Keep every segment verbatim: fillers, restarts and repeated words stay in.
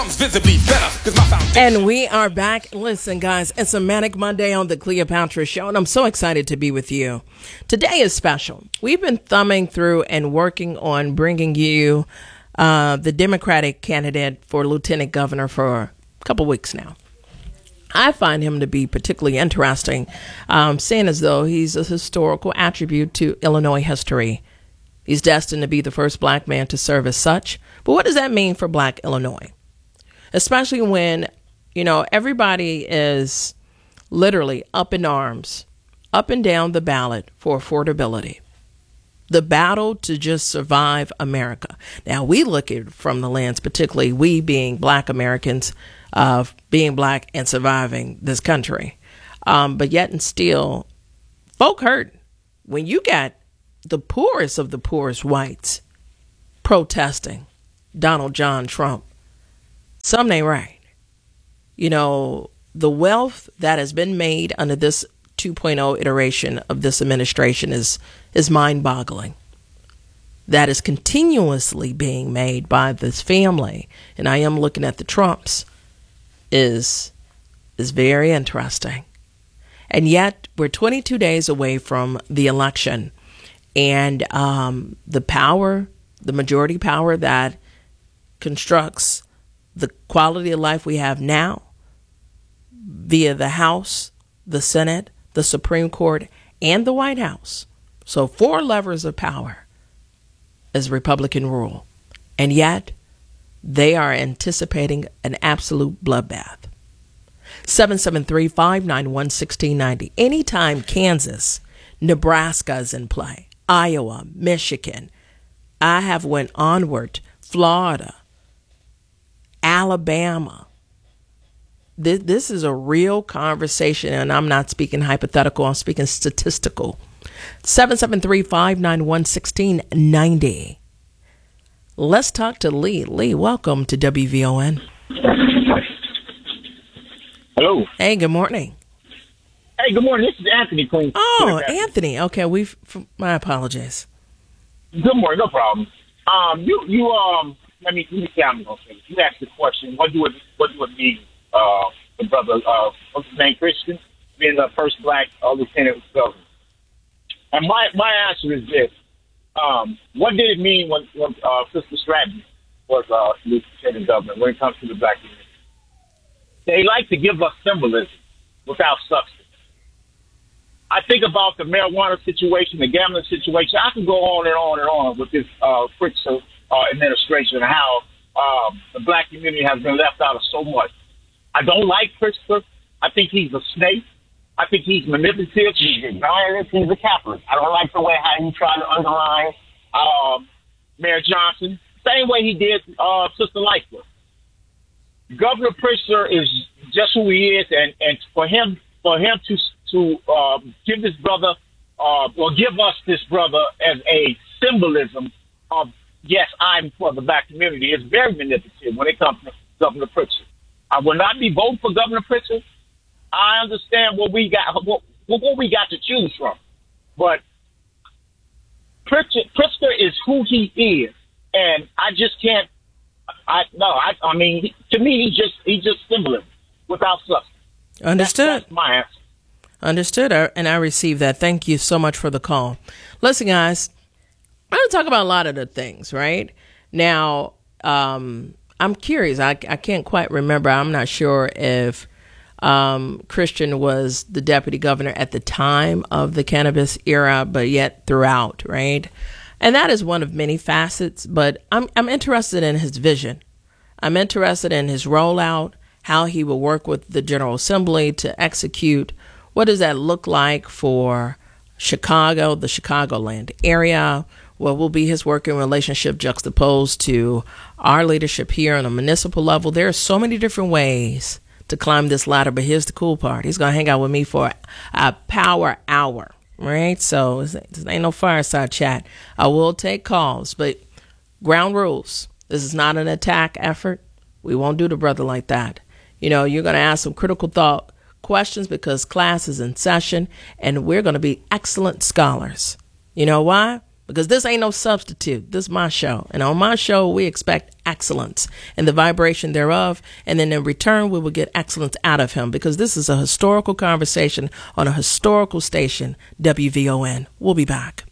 Visibly better, 'cause my foundation. And we are back. Listen, guys, it's a Manic Monday on the Cleopatra Show, and I'm so excited to be with you. Today is special. We've been thumbing through and working on bringing you uh, the Democratic candidate for Lieutenant Governor for a couple weeks now. I find him to be particularly interesting, um, seeing as though he's a historical attribute to Illinois history. He's destined to be the first black man to serve as such. But what does that mean for black Illinois? Especially when, you know, everybody is literally up in arms, up and down the ballot for affordability. The battle to just survive America. Now, we look at it from the lens, particularly we being black Americans, of being black and surviving this country. Um, but yet and still, folk hurt when you got the poorest of the poorest whites protesting Donald John Trump. Something ain't right. You know, the wealth that has been made under this two point oh iteration of this administration is is mind-boggling. That is continuously being made by this family, and I am looking at the Trumps, is is very interesting. And yet, we're twenty-two days away from the election, and um, the power, the majority power that constructs the quality of life we have now via the House, the Senate, the Supreme Court, and the White House. So four levers of power is Republican rule. And yet they are anticipating an absolute bloodbath. seven seven three, five nine one, one six nine zero. Anytime Kansas, Nebraska is in play, Iowa, Michigan, I have went onward, Florida, Alabama. This, this is a real conversation, and I'm not speaking hypothetical, I'm speaking statistical. seven seven three, five nine one, one six nine zero. Let's talk to Lee. Lee, welcome to W V O N. Hello. Hey, good morning. Hey, good morning. This is Anthony Queen. Oh, Anthony. Okay, we've. My apologies. Good morning. No problem. Um, you, you, um, let me, let me see how I'm going to say this. You asked the question, what do it, what do it mean, uh, the brother, uh, what's his name, Christian, being the first black uh, lieutenant governor? And my, my answer is this. Um, what did it mean when, when uh, Sister Stratton was uh, lieutenant governor when it comes to the black community? They like to give us symbolism without substance. I think about the marijuana situation, the gambling situation. I can go on and on and on with this uh, Pritzker uh, administration and how um, the black community has been left out of so much. I don't like Pritzker. I think he's a snake. I think he's manipulative. He's ignorant. He's a capitalist. I don't like the way how he tried to underline um, Mayor Johnson. Same way he did uh, Sister Lightfoot. Governor Pritzker is just who he is, and, and for him for him to to uh, give this brother, uh, or give us this brother as a symbolism of, yes, I'm for the black community, is very manipulative when it comes to Governor Pritzker. I will not be voting for Governor Pritzker. I understand what we got, what, what we got to choose from, but Pritzker, Pritzker is who he is, and I just can't. I no, I, I mean, he, to me, he just he just symbolism without substance. Understood. That's, that's my answer. Understood, and I received that. Thank you so much for the call. Listen, guys, I'm going to talk about a lot of the things, right? Now, um, I'm curious. I, I can't quite remember. I'm not sure if um, Christian was the deputy governor at the time of the cannabis era, but yet throughout, right? And that is one of many facets, but I'm I'm interested in his vision. I'm interested in his rollout, how he will work with the General Assembly to execute. What does that look like for Chicago, the Chicagoland area? What will be his working relationship juxtaposed to our leadership here on a municipal level? There are so many different ways to climb this ladder, but here's the cool part. He's going to hang out with me for a power hour, right? So this ain't no fireside chat. I will take calls, but ground rules. This is not an attack effort. We won't do the brother like that. You know, you're going to ask some critical thought questions because class is in session, and we're going to be excellent scholars. You know why? because this ain't no substitute. This is my show. And on my show, we expect excellence and the vibration thereof. And then in return, we will get excellence out of him, because this is a historical conversation on a historical station, W V O N. We'll be back.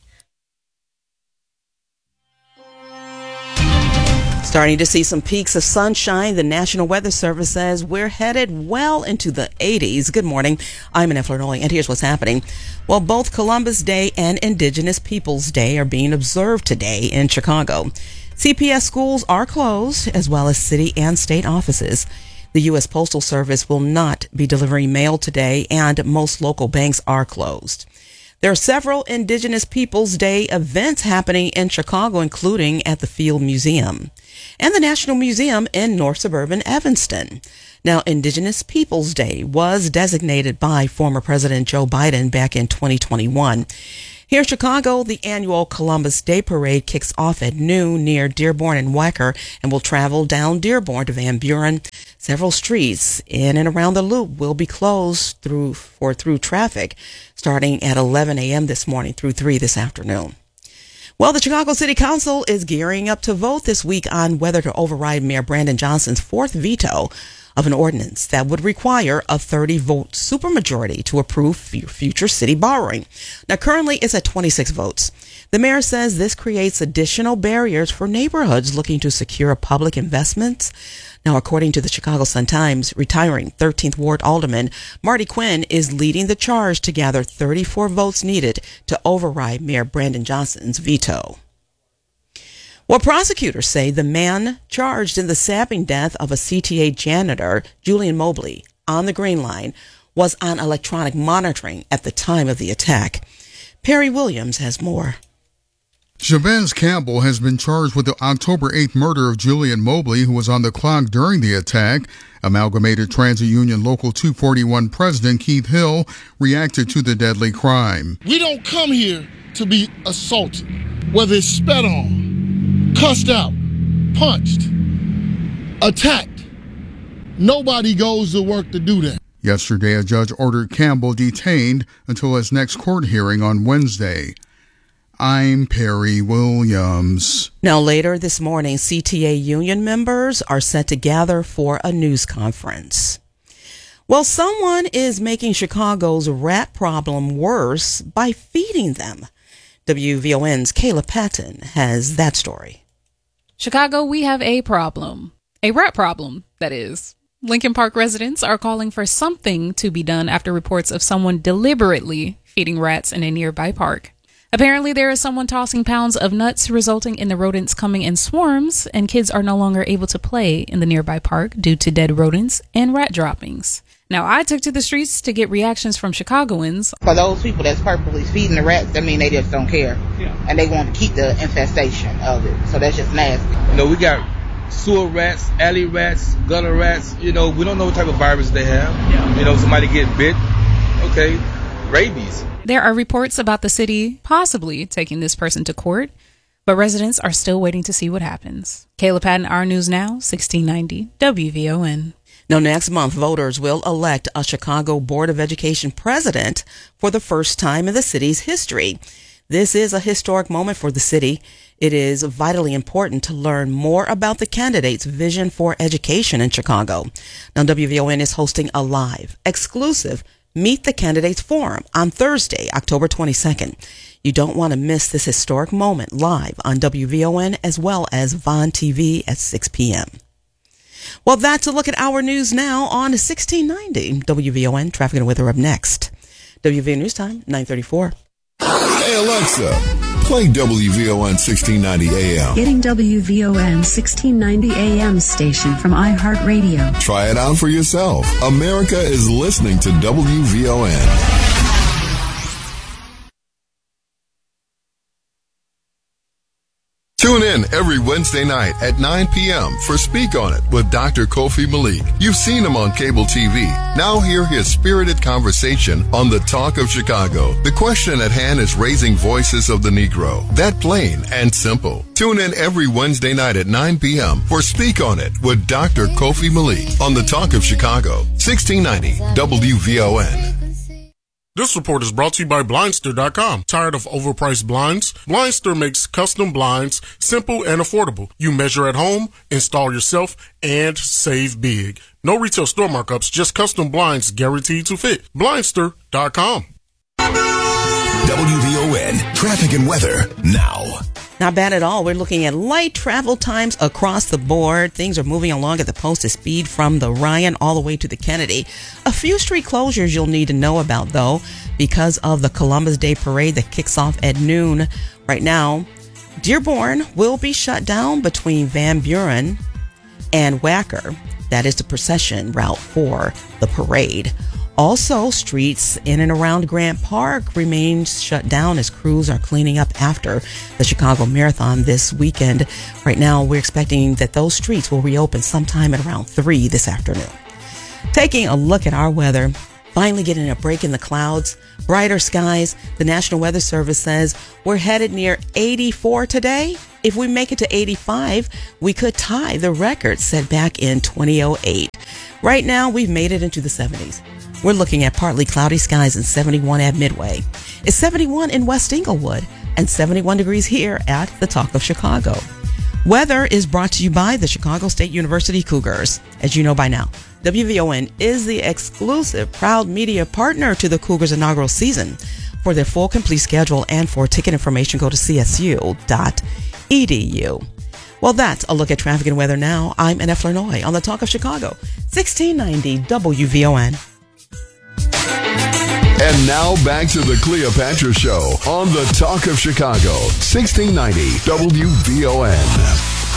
Starting to see some peaks of sunshine. The National Weather Service says we're headed well into the eighties. Good morning. I'm Annette Flournoy, and here's what's happening. Well, both Columbus Day and Indigenous Peoples Day are being observed today in Chicago. C P S schools are closed, as well as city and state offices. The U S Postal Service will not be delivering mail today, and most local banks are closed. There are several Indigenous Peoples Day events happening in Chicago, including at the Field Museum and the National Museum in North Suburban Evanston. Now, Indigenous Peoples Day was designated by former President Joe Biden back in twenty twenty-one. Here in Chicago, the annual Columbus Day Parade kicks off at noon near Dearborn and Wacker and will travel down Dearborn to Van Buren. Several streets in and around the Loop will be closed through for through traffic starting at eleven a.m. this morning through three this afternoon. Well, the Chicago City Council is gearing up to vote this week on whether to override Mayor Brandon Johnson's fourth veto of an ordinance that would require a thirty-vote supermajority to approve future city borrowing. Now, currently it's at twenty-six votes. The mayor says this creates additional barriers for neighborhoods looking to secure public investments. Now, according to the Chicago Sun-Times, retiring thirteenth Ward Alderman Marty Quinn is leading the charge to gather thirty-four votes needed to override Mayor Brandon Johnson's veto. Well, prosecutors say the man charged in the stabbing death of a C T A janitor, Julian Mobley, on the Green Line, was on electronic monitoring at the time of the attack. Perry Williams has more. Jabez Campbell has been charged with the October eighth murder of Julian Mobley, who was on the clock during the attack. Amalgamated Transit Union Local two forty-one President Keith Hill reacted to the deadly crime. We don't come here to be assaulted, whether it's spat on, cussed out, punched, attacked. Nobody goes to work to do that. Yesterday, a judge ordered Campbell detained until his next court hearing on Wednesday. I'm Perry Williams. Now, later this morning, C T A union members are set to gather for a news conference. Well, someone is making Chicago's rat problem worse by feeding them. W V O N's Kayla Patton has that story. Chicago, we have a problem. A rat problem, that is. Lincoln Park residents are calling for something to be done after reports of someone deliberately feeding rats in a nearby park. Apparently, there is someone tossing pounds of nuts, resulting in the rodents coming in swarms, and kids are no longer able to play in the nearby park due to dead rodents and rat droppings. Now, I took to the streets to get reactions from Chicagoans. For those people that's purposely feeding the rats, I mean, they just don't care. Yeah. And they want to keep the infestation of it. So that's just nasty. You know, we got sewer rats, alley rats, gutter rats. You know, we don't know what type of virus they have. Yeah. You know, somebody get bit. Okay, rabies. There are reports about the city possibly taking this person to court, but residents are still waiting to see what happens. Kayla Patton, Our News Now, sixteen ninety W V O N. Now, next month, voters will elect a Chicago Board of Education president for the first time in the city's history. This is a historic moment for the city. It is vitally important to learn more about the candidate's vision for education in Chicago. Now, W V O N is hosting a live, exclusive Meet the Candidates Forum on Thursday, October twenty-second. You don't want to miss this historic moment live on W V O N as well as Vaughn T V at six p.m. Well, that's a look at Our News Now on sixteen ninety W V O N. Traffic and weather up next. W V O N News Time, nine thirty-four. Hey, Alexa, play W V O N sixteen ninety A M. Getting W V O N sixteen ninety A M station from iHeartRadio. Try it out for yourself. America is listening to W V O N. Tune in every Wednesday night at nine p.m. for Speak On It with Doctor Kofi Malik. You've seen him on cable T V. Now hear his spirited conversation on the Talk of Chicago. The question at hand is raising voices of the Negro. That plain and simple. Tune in every Wednesday night at nine p.m. for Speak On It with Doctor Kofi Malik on the Talk of Chicago, sixteen ninety W V O N. This report is brought to you by Blindster dot com. Tired of overpriced blinds? Blindster makes custom blinds simple and affordable. You measure at home, install yourself, and save big. No retail store markups, just custom blinds guaranteed to fit. Blindster dot com. W V O N, traffic and weather now. Not bad at all. We're looking at light travel times across the board. Things are moving along at the posted speed from the Ryan all the way to the Kennedy. A few street closures you'll need to know about, though, because of the Columbus Day Parade that kicks off at noon. Right now, Dearborn will be shut down between Van Buren and Wacker. That is the procession route for the parade. Also, streets in and around Grant Park remain shut down as crews are cleaning up after the Chicago Marathon this weekend. Right now, we're expecting that those streets will reopen sometime at around three this afternoon. Taking a look at our weather, finally getting a break in the clouds, brighter skies. The National Weather Service says we're headed near eighty-four today. If we make it to eighty-five, we could tie the record set back in twenty oh eight. Right now, we've made it into the seventies. We're looking at partly cloudy skies and seventy-one at Midway. It's seventy-one in West Englewood and seventy-one degrees here at the Talk of Chicago. Weather is brought to you by the Chicago State University Cougars. As you know by now, W V O N is the exclusive proud media partner to the Cougars inaugural season. For their full complete schedule and for ticket information, go to c s u dot e d u. Well, that's a look at traffic and weather now. I'm Annette Flurnoy on the Talk of Chicago, sixteen ninety W V O N. And now back to the Cleopatra Show on the Talk of Chicago, sixteen ninety W V O N.